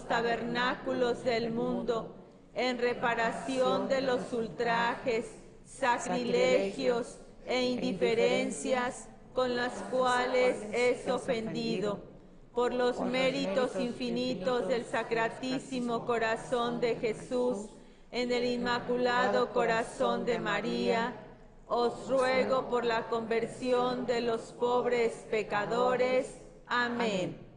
tabernáculos del mundo, en reparación de los ultrajes, sacrilegios e indiferencias con las cuales es ofendido. Por los méritos infinitos del Sacratísimo Corazón de Jesús, en el Inmaculado Corazón de María, os ruego por la conversión de los pobres pecadores. Amén.